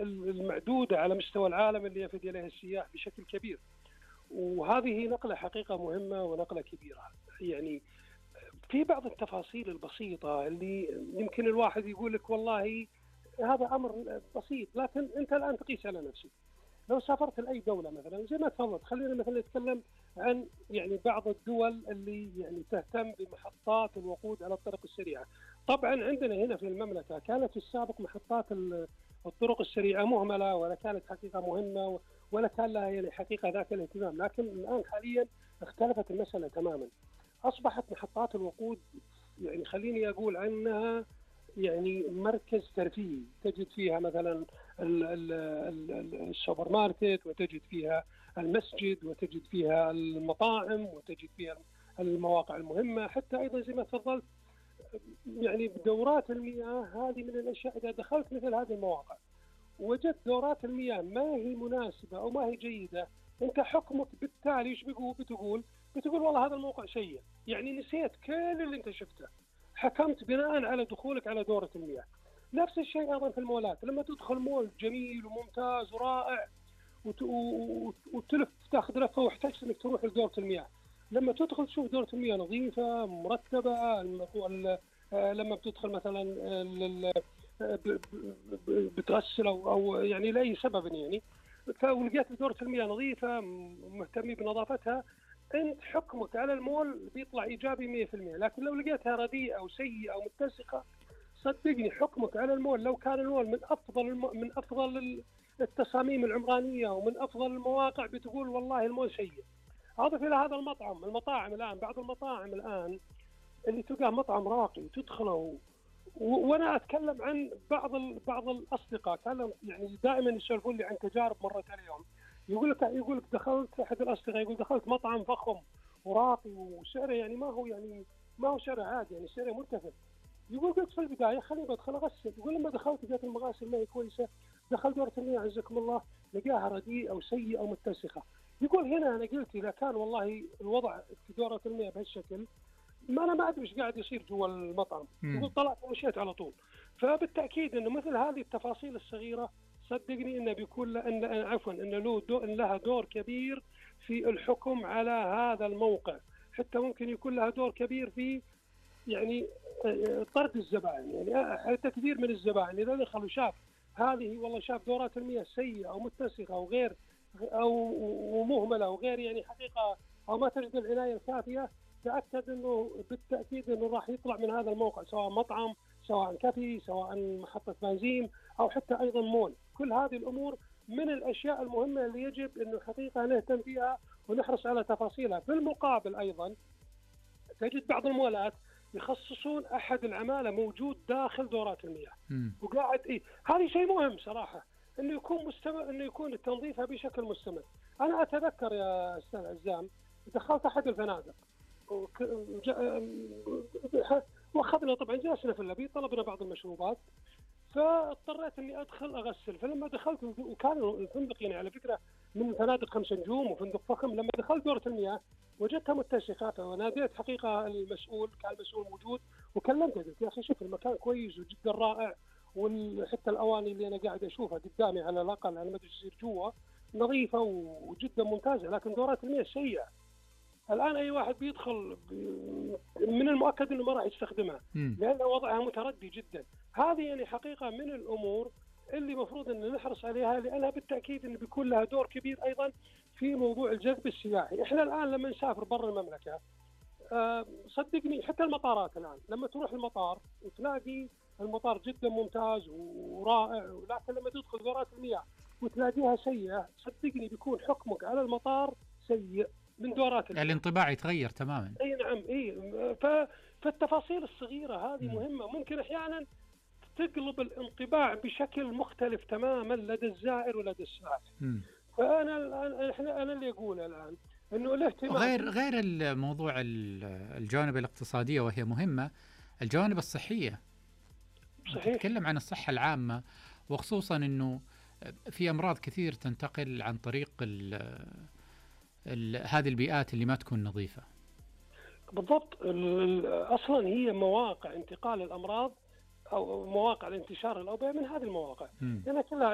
المعدودة على مستوى العالم اللي يفد إليها السياح بشكل كبير. وهذه نقلة حقيقة مهمة ونقلة كبيرة. يعني في بعض التفاصيل البسيطة اللي يمكن الواحد يقول لك والله هذا أمر بسيط، لكن أنت الآن تقيس على نفسك. لو سافرت لأي دولة مثلا زي ما تفضلت، خلينا مثلا نتكلم عن يعني بعض الدول اللي يعني تهتم بمحطات الوقود على الطرق السريعة. طبعا عندنا هنا في المملكة كانت في السابق محطات الطرق السريعة مهملة، ولا كانت حقيقة مهمة، ولا كان لها يعني حقيقة ذاك الاهتمام. لكن الآن حاليا اختلفت المسألة تماما. أصبحت محطات الوقود يعني خليني أقول عنها يعني مركز ترفيهي. تجد فيها مثلا السوبر ماركت، وتجد فيها المسجد، وتجد فيها المطاعم، وتجد فيها المواقع المهمة. حتى أيضا زي ما تفضلت يعني دورات المياه، هذه من الأشياء إذا دخلت مثل هذه المواقع وجدت دورات المياه ما هي مناسبة أو ما هي جيدة، أنت حكمك بالتالي إيش بتقول والله هذا الموقع سيء. يعني نسيت كل اللي أنت شفته، حكمت بناء على دخولك على دورة المياه. نفس الشيء أيضا في المولات. لما تدخل مول جميل وممتاز ورائع وتلف تاخذ لفة واحتجت أنك تروح لدورة المياه، لما تدخل تشوف دورة المياه نظيفة مرتبة، لما بتدخل مثلا بتغسل أو يعني لأي سبب يعني، فلقيت دورة المياه نظيفة مهتمين بنظافتها، أنت حكمك على المول بيطلع إيجابي 100%. لكن لو لقيتها رديئة أو سيئة أو متسخة، صدقني حكمك على المول لو كان المول من أفضل التصاميم العمرانية ومن أفضل المواقع، بتقول والله المول سيء. أضف إلى هذا المطاعم الآن، بعض المطاعم الآن اللي تلقاه مطعم راقي وتدخله وانا اتكلم عن بعض الاصدقاء كانوا يعني دائما يسولفون لي عن تجارب مرت عليهم. يقول لك دخلت احد الاصدقاء يقول دخلت مطعم فخم وراقي وسعره يعني ما هو سعره عادي، يعني سعره مرتفع. يقول قلت في البدايه خليني بدخل اغسل. يقول لما دخلت لقيت المغاسل ما هي كويسه، دخلت دورة المياه عزكم الله لقاها رديئه او سيئه او متسخه. يقول هنا انا قلت اذا كان والله الوضع في دورة المياه بهالشكل، ما أنا ما أدري إيش قاعد يصير جوا المطعم. يقول طلعت ومشيت على طول. فبالتأكيد إنه مثل هذه التفاصيل الصغيرة صدقني إنه بيكون إن لها دور كبير في الحكم على هذا الموقع. حتى ممكن يكون لها دور كبير في يعني طرد الزبائن. يعني حتى كثير من الزبائن إذا دخلوا هذه والله شاف دورات المياه سيئة أو متسخة أو غير أو مهملة أو غير يعني حقيقة أو ما تجد العناية الكافية، تأكد أنه بالتأكيد أنه راح يطلع من هذا الموقع سواء مطعم، سواء كافي، سواء محطة بنزين، أو حتى أيضا مول. كل هذه الأمور من الأشياء المهمة اللي يجب أنه حقيقة نهتم فيها ونحرص على تفاصيلها. في المقابل أيضا تجد بعض المولات يخصصون أحد العمالة موجود داخل دورات المياه وقاعد هذه شيء مهم صراحة، أنه يكون مستمر، أنه يكون التنظيف بشكل مستمر. أنا أتذكر يا أستاذ عزام دخلت أحد الفنادق واخذنا طبعا جلسنا في اللبي، طلبنا بعض المشروبات، فاضطريت اني ادخل اغسل. فلما دخلت وكان الفندق يعني على فكره من فنادق 5 نجوم وفندق فخم، لما دخلت دورة المياه وجدتها متسخه، وناديت حقيقه المسؤول، كان المسؤول موجود وكلمته قلت يا اخي شوف المكان كويس وجدا رائع، وحتى الاواني اللي انا قاعد اشوفها قدامي على الاقل انا ما ادري يصير جوا نظيفه وجدا ممتازه، لكن دورات المياه سيئه. الآن أي واحد بيدخل من المؤكد أنه ما راح يستخدمها لأن وضعها متردي جدا. هذه يعني حقيقة من الأمور اللي مفروض أن نحرص عليها، لأنها بالتأكيد أنه بيكون لها دور كبير أيضا في موضوع الجذب السياحي. إحنا الآن لما نسافر برا المملكة صدقني حتى المطارات الآن لما تروح المطار وتلاقي المطار جدا ممتاز ورائع، ولكن لما تدخل دورات المياه وتلاقيها سيئة صدقني بيكون حكمك على المطار سيء من دورات المياه. الانطباع يتغير تماما. اي نعم فالتفاصيل الصغيرة هذه مهمة، ممكن احيانا تقلب الانطباع بشكل مختلف تماما لدى الزائر ولدى السائح. فانا انا اللي اقوله الان انه الاهتمام غير الموضوع الجوانب الاقتصادية وهي مهمة، الجوانب الصحية. صحيح. نتكلم عن الصحة العامة، وخصوصا انه في امراض كثير تنتقل عن طريق هذه البيئات اللي ما تكون نظيفة. بالضبط. أصلا هي مواقع انتقال الأمراض أو مواقع الانتشار الأوبئة من هذه المواقع. لأنها كلها